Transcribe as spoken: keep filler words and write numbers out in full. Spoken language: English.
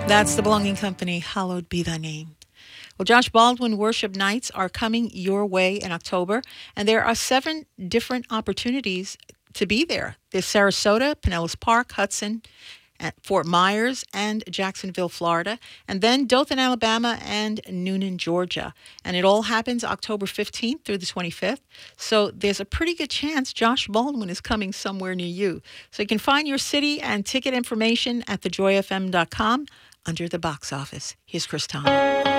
That's the Belonging Company, Hallowed Be Thy Name. Well, Josh Baldwin Worship Nights are coming your way in October, and there are seven different opportunities to be there. There's Sarasota, Pinellas Park, Hudson, at Fort Myers, and Jacksonville, Florida, and then Dothan, Alabama, and Noonan, Georgia. And it all happens October fifteenth through the twenty-fifth. So there's a pretty good chance Josh Baldwin is coming somewhere near you. So you can find your city and ticket information at the joy f m dot com under the box office. Here's Chris Tomlin.